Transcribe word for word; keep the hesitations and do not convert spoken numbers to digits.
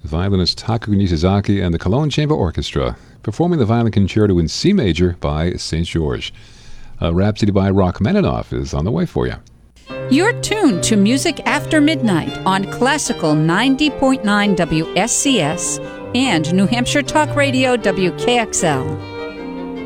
violinist Taku Nishizaki and the Cologne Chamber Orchestra, performing the Violin Concerto in C major by Saint George. A Rhapsody by Rachmaninoff is on the way for you. You're tuned to Music After Midnight on Classical ninety point nine W S C S and New Hampshire Talk Radio W K X L.